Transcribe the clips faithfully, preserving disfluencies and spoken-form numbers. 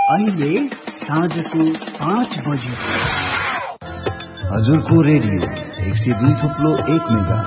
अहिले साँझको पाँच बज्यो। हजुरको रेडियो एक सय दुई थुप्लो एक मेगा।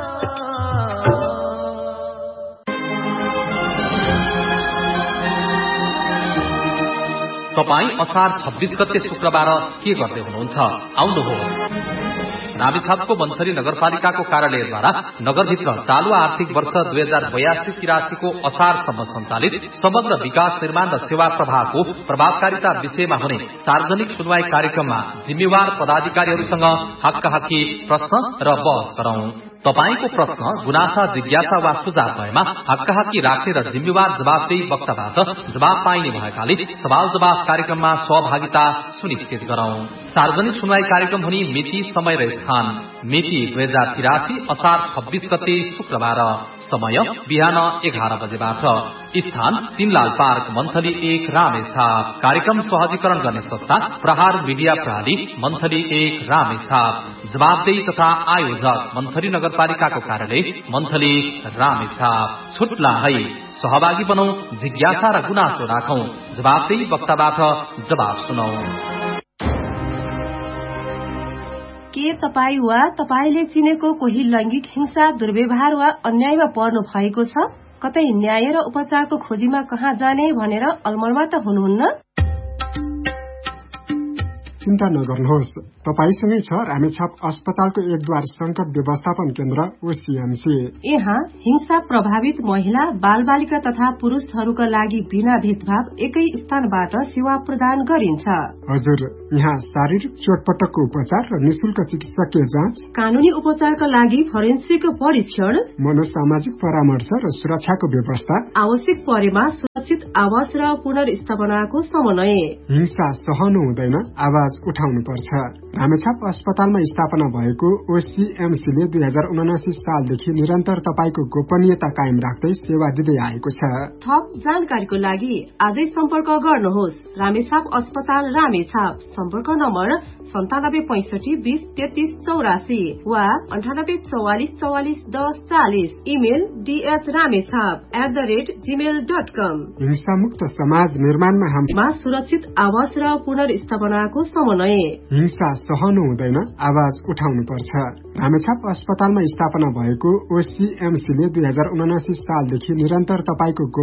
तपाईँ असार छब्बीस गते शुक्रबार के गर्दै हुनुहुन्छ? आउनुहोस्। रामेछापको मन्थली नगरपालिकाको कार्यालयद्वारा नगरभित्र चालू आर्थिक वर्ष दुई हजार बयासी तिरासीको असारसम्म सञ्चालित समग्र विकास निर्माण र सेवा प्रवाहको प्रभावकारिता विषयमा हुने सार्वजनिक सुनवाई कार्यक्रममा जिम्मेवार पदाधिकारीहरूसँग हक्काहक्की प्रश्न र बहस गरौं। तपाईको प्रश्न, गुनासा, जिज्ञासा वा सुझाव भएमा हक्काहक्की राख्ने र जिम्मेवार जवाफदेही वक्ताबाट जवाब पाइने भएकाले सवाल जवाफ कार्यक्रममा सहभागिता सुनिश्चित गरौं। सार्वजनिक सुनवाई कार्यक्रम हुने मिति, समय र स्थान: मिति दुई हजार तिरासी असार छब्बीस गते शुक्रबार। समय बिहान एघार बजेबाट। स्थान तीनलाल पार्क, मन्थली एक, रामेछाप। कार्यक्रम सहजीकरण गर्ने संस्था प्रहार मीडिया प्रणाली, मन्थली एक, रामेछाप। जवाबदेही तथा आयोजक मन्थली नगरपालिकाको कार्यालय, मन्थली रामेछाप। छुट्ला है, सहभागी बनौं, जिज्ञासा र गुनासो राखौं, जवाबदेही वक्ताबाट जवाब सुनौ। के तपाईँ वा तपाईले चिनेको कोही लैंगिक हिंसा, दुर्व्यवहार वा अन्यायमा पर्नु भएको छ? कतै न्याय र उपचारको खोजीमा कहाँ जाने भनेर अलमलमा त हुनुहुन्न? चिन्ता नगर्नुहोस्, तपाईसँगै छ रामेछाप अस्पतालको एकद्वार संकट व्यवस्थापन केन्द्र ओसीएमसी। यहाँ हिंसा प्रभावित महिला, बाल बालिका तथा पुरुषहरूका लागि बिना भेदभाव एकै स्थानबाट सेवा प्रदान गरिन्छ। हजुर, यहाँ शारीरिक चोटपटकको उपचार र निशुल्क चिकित्सकीय जाँच, कानूनी उपचारका लागि फोरेन्सिक परीक्षण, मनोसामाजिक परामर्श र सुरक्षाको व्यवस्था, आवश्यक परेमा सुरक्षित आवास र पुनर्स्थापनाको समन्वय। हिंसा सहनु हुँदैन, आवाज उठाउनु पर्छ। रामेछाप अस्पतालमा स्थापना भएको ओसीएमसीले दुई हजार उनासी सालदेखि निरन्तर तपाईको गोपनीयता कायम राख्दै सेवा दिँदै आएको छ। थप जानकारीको लागि आजै सम्पर्क गर्नुहोस्। रामेछाप अस्पताल, रामेछाप। सम्पर्क नम्बर सन्तानब्बे पैंसठी बीस तेत्तीस चौरासी वा अन्ठानब्बे चौवालिस चौवालिस दस चालिस। Email DH Ramechhap at the rate Gmail dot कम। हिंसामुक्त समाज निर्माणमा हाम्रा सुरक्षित आवास र पुनर्स्थापनाको समन्वय। हिंसा सहनु हुँदैन, आवाज उठाउनु पर्छ। रामेछाप अस्पतालमा स्थापना भएको ओसीएमसीले दुई हजार उनासी सालदेखि निरन्तर तपाईको